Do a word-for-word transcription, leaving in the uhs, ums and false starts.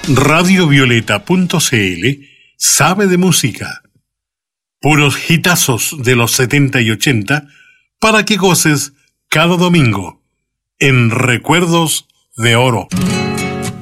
radio violeta punto c l sabe de música. Puros hitazos de los setenta y ochenta para que goces cada domingo en Recuerdos de Oro.